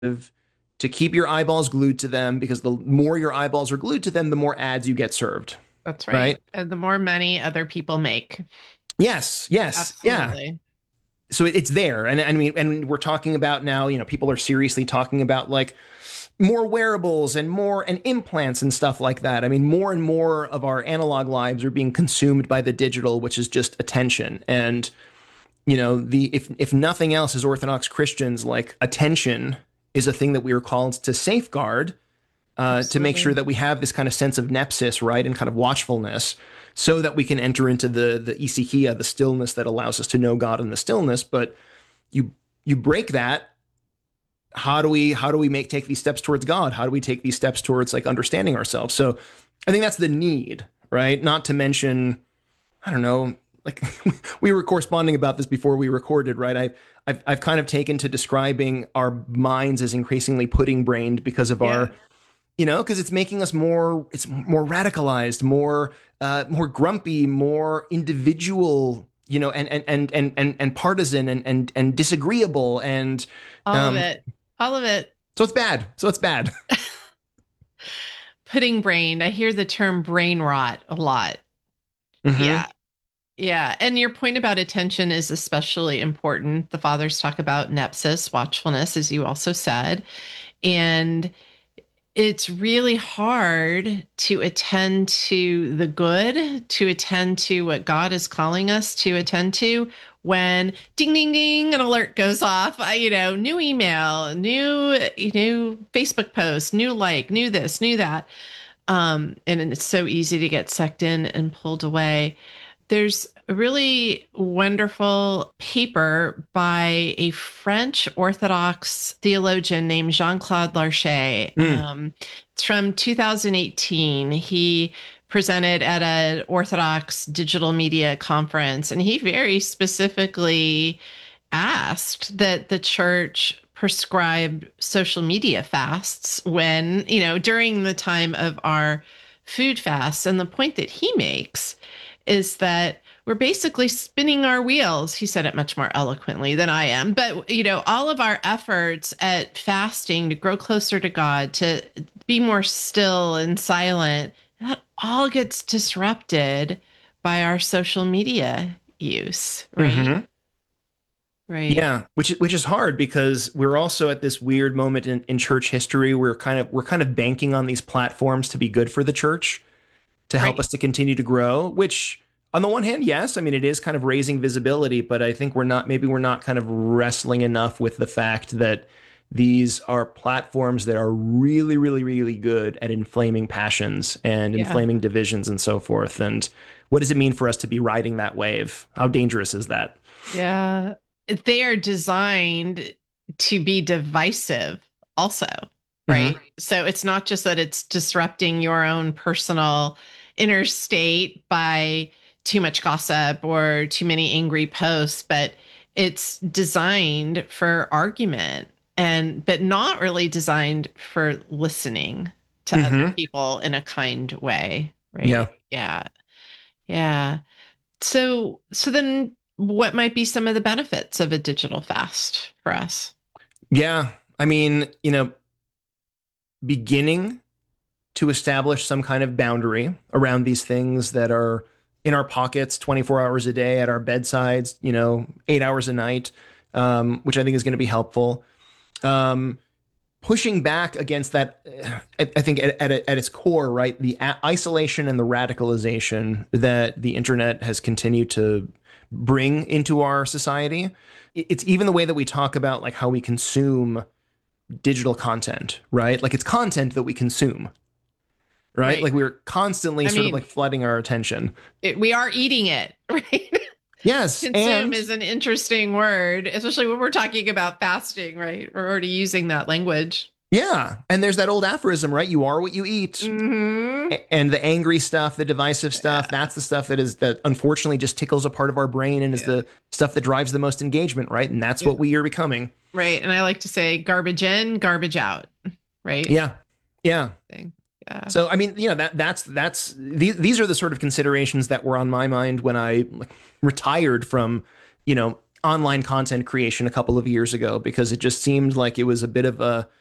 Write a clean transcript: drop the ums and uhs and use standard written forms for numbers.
to keep your eyeballs glued to them, because the more your eyeballs are glued to them, the more ads you get served, That's right. right? And the more money other people make. Yes, yes, yeah. Absolutely. So it's there, and I mean, and we're talking about now. People are seriously talking about like more wearables and more and implants and stuff like that. I mean, more and more of our analog lives are being consumed by the digital, which is just attention. And the if nothing else, as Orthodox Christians, like attention is a thing that we are called to safeguard, to make sure Absolutely. that we have this kind of sense of nepsis, right, and kind of watchfulness, so that we can enter into the isukia, the stillness that allows us to know God in the stillness. But you you break that. How do we take these steps towards God? How do we take these steps towards like understanding ourselves? So I think that's the need, right? Not to mention, I don't know, like we were corresponding about this before we recorded, right? I've kind of taken to describing our minds as increasingly pudding brained because of Yeah. our, because it's making us it's more radicalized, more grumpy, more individual, and partisan and disagreeable. And All of um it. All of it. so it's bad. Pudding brain. I hear the term brain rot a lot. Hmm. Yeah. Yeah. And your point about attention is especially important. The fathers talk about nepsis, watchfulness, as you also said. And it's really hard to attend to the good, to attend to what God is calling us to attend to when ding, ding, ding, an alert goes off. New email, new Facebook post, new like, new this, new that. And it's so easy to get sucked in and pulled away. There's a really wonderful paper by a French Orthodox theologian named Jean-Claude Larcher. Mm. It's from 2018. He presented at an Orthodox digital media conference, and he very specifically asked that the church prescribe social media fasts when, during the time of our food fasts. And the point that he makes is that we're basically spinning our wheels. He said it much more eloquently than I am. But, all of our efforts at fasting to grow closer to God, to be more still and silent, that all gets disrupted by our social media use, right? Hmm. Right. Yeah, which is hard because we're also at this weird moment in church history. We're kind of banking on these platforms to be good for the church, to help Right. us to continue to grow, which on the one hand, yes, I mean it is kind of raising visibility, but I think we're not kind of wrestling enough with the fact that these are platforms that are really, really, really good at inflaming passions and Yeah. inflaming divisions and so forth. And what does it mean for us to be riding that wave? How dangerous is that? Yeah. They are designed to be divisive also, right? Hmm. So it's not just that it's disrupting your own personal inner state by too much gossip or too many angry posts, but it's designed for argument and but not really designed for listening to other Hmm. people in a kind way, Yeah. right? Yeah. Yeah. So then what might be some of the benefits of a digital fast for us? Yeah. I mean, beginning to establish some kind of boundary around these things that are in our pockets 24 hours a day, at our bedsides, 8 hours a night, which I think is going to be helpful. Um, Pushing back against that, I think at its core, right, the isolation and the radicalization that the internet has continued to bring into our society. It's even the way that we talk about like how we consume digital content, right? Like it's content that we consume, right? Right. Like we're constantly I sort of like mean, flooding our attention. we are eating it, right? Yes, Consume and is an interesting word, especially when we're talking about fasting, right? We're already using that language. yeah, and there's that old aphorism, right? You are what you eat. Hmm. And the angry stuff, the divisive stuff, Yeah. that's the stuff that unfortunately just tickles a part of our brain and is Yeah. the stuff that drives the most engagement, right? And that's Yeah. what we are becoming. Right. And I like to say garbage in, garbage out, right? Yeah. Yeah. Thing. Yeah. So I mean, that's these are the sort of considerations that were on my mind when I like, retired from, online content creation a couple of years ago because it just seemed like it was a bit of a